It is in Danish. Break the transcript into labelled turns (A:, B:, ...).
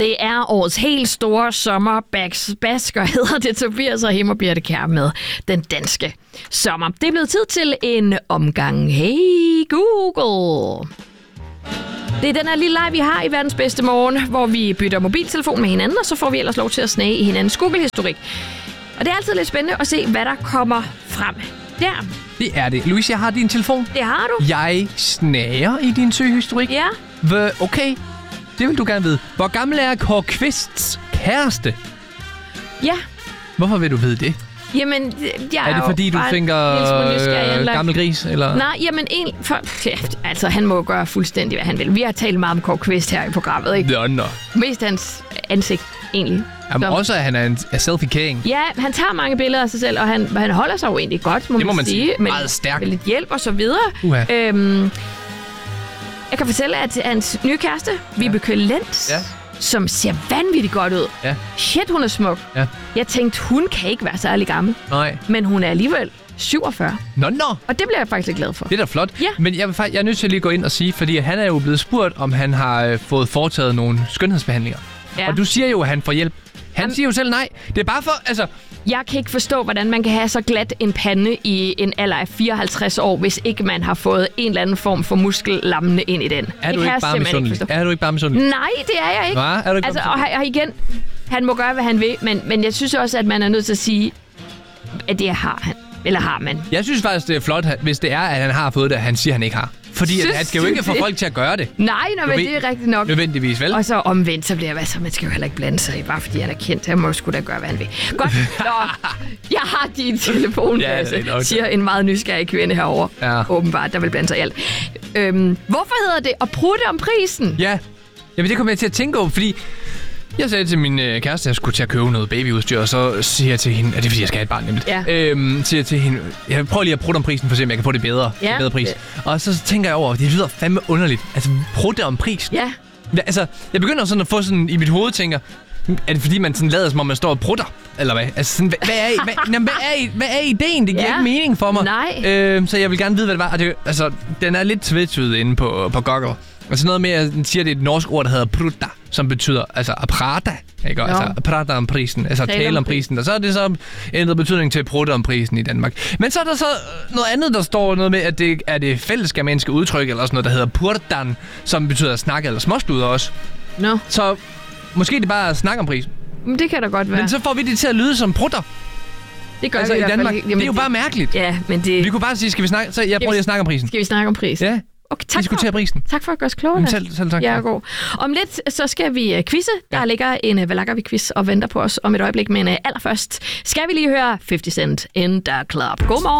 A: Det er årets helt store sommerbasker, hedder det Tobias og Himmer bliver det kær med den danske sommer. Det er blevet tid til en omgang. Hey Google. Det er den her lille leg, vi har i verdens bedste morgen, hvor vi bytter mobiltelefon med hinanden, og så får vi ellers lov til at snage i hinandens Google-historik. Og det er altid lidt spændende at se, hvad der kommer frem der.
B: Det er det. Louise, jeg har din telefon.
A: Det har du.
B: Jeg snager i din søgehistorik.
A: Ja.
B: Okay, det vil du gerne vide. Hvor gammel er Kåre Kvists kæreste?
A: Ja.
B: Hvorfor vil du vide det?
A: Jamen, jeg
B: er det fordi, du tænker gammel gris? Eller?
A: Nej, jamen altså, han må gøre fuldstændig, hvad han vil. Vi har talt meget om Kåre Kvist her i programmet, ikke?
B: Nå.
A: Mest hans ansigt, egentlig.
B: Jamen, også at han er en selfie-king.
A: Ja, han tager mange billeder af sig selv, og han holder sig jo egentlig godt, må man sige.
B: Meget stærkt.
A: Med lidt hjælp og så videre. Jeg kan fortælle, at hans nye kæreste, Vibeke Lenz, som ser vanvittigt godt ud. Ja. Shit, hun er smuk. Ja. Jeg tænkte, hun kan ikke være særlig gammel.
B: Nej.
A: Men hun er alligevel 47.
B: Nå.
A: Og det bliver jeg faktisk glad for.
B: Det er da flot.
A: Ja.
B: Men jeg er nødt til at lige gå ind og sige, fordi han er jo blevet spurgt, om han har fået foretaget nogle skønhedsbehandlinger. Ja. Og du siger jo, at han får hjælp. Han siger jo selv nej. Det er bare for, altså...
A: Jeg kan ikke forstå, hvordan man kan have så glat en pande i en alder af 54 år, hvis ikke man har fået en eller anden form for muskellammende ind i den.
B: Er du ikke bare misundelig?
A: Nej, det er jeg ikke.
B: Hva? Er du ikke
A: og igen, han må gøre, hvad han vil, men jeg synes også, at man er nødt til at sige, at det har han. Eller har man.
B: Jeg synes faktisk, det er flot, hvis det er, at han har fået det, han siger, han ikke har. Fordi han skal jo ikke få folk til at gøre det.
A: Nej, men det er rigtigt nok.
B: Nødvendigvis, vel?
A: Og så omvendt, så bliver det man skal jo heller ikke blande sig i, bare fordi han er kendt. Han må sgu da gøre, hvad han vil. Godt. Jeg har din telefon, siger en meget nysgerrig kvinde herovre. Ja. Åbenbart, der vil blande sig i alt. Hvorfor hedder det at prutte om prisen?
B: Ja, jamen det kommer jeg til at tænke over, fordi... Jeg sagde til min kæreste, at jeg skulle til at købe noget babyudstyr, og så siger jeg til hende, at det er fordi, jeg skal have et barn nemlig. Ja. Siger jeg til hende, jeg prøver lige at prutte om prisen, for at se, om jeg kan få det bedre. Ja. Bedre pris. Og så tænker jeg over, det lyder fandme underligt. Altså, prutte om prisen. Ja. Altså, jeg begynder sådan at få sådan i mit hoved, tænker, er det fordi, man sådan lader, som om man står og prutter? Eller hvad? Altså, sådan, hvad er ideen? Det giver ikke mening for mig.
A: Nej.
B: Så jeg vil gerne vide, hvad det var. Og det, altså, den er lidt tvetydig inde på Google. Altså noget med, at jeg siger, det er et norsk ord, der hedder prutta, som betyder, altså at prata, ikke? Altså at prata om prisen, altså tale om prisen. Og så er det så ændret betydning til prutte om prisen i Danmark. Men så er der så noget andet, der står noget med, at det er det fællesgermanske udtryk, eller sådan noget, der hedder purtan, som betyder at snakke eller småsluder også.
A: No.
B: Så måske det bare at snakke om prisen.
A: Men det kan da godt være.
B: Men så får vi det til at lyde som prutter.
A: Det gør
B: altså
A: vi
B: i Danmark. Det er jo bare mærkeligt.
A: Ja, men det...
B: Vi kunne bare sige, skal vi snakke? Så jeg prøver lige at snakke om prisen.
A: Skal vi snakke om prisen?
B: Ja.
A: Okay, tak for at gøre os klogere.
B: Selv tak.
A: Ja, god. Om lidt, så skal vi quizze. Der ligger en Hvad lakker vi quiz og venter på os om et øjeblik. Men allerførst skal vi lige høre 50 Cent in the Club. Godmorgen.